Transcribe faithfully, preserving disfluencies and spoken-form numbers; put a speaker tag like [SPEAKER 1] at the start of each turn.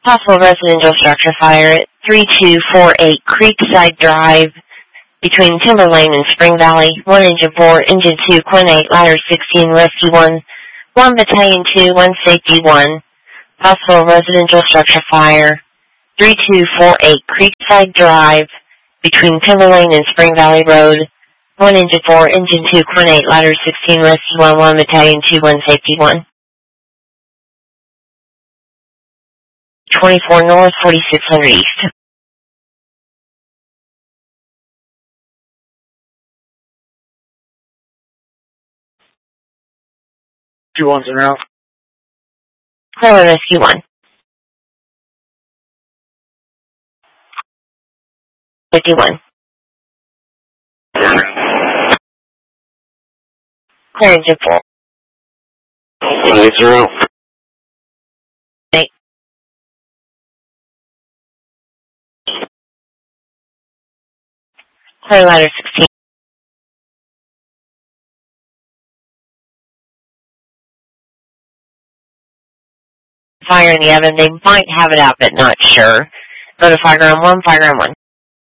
[SPEAKER 1] Possible residential structure fire at three two four eight Creekside Drive between Timber Lane and Spring Valley. one Engine four, Engine two, Quinn eight, Ladder sixteen, Rescue one, one Battalion two, one Safety one. Possible residential structure fire three two four eight Creekside Drive between Timber Lane and Spring Valley Road. one Engine four, Engine two, Quinn eight, Ladder sixteen, Rescue one, one Battalion two, one Safety one. twenty-four North, forty-six hundred East.
[SPEAKER 2] Two ones in route.
[SPEAKER 1] Clear Rescue one. fifty-one. Clear Engine four.
[SPEAKER 2] Eight zero.
[SPEAKER 1] Eight. Clear Ladder sixteen. Fire in the oven. They might have it out, but not sure. Go to Fireground one, Fireground one.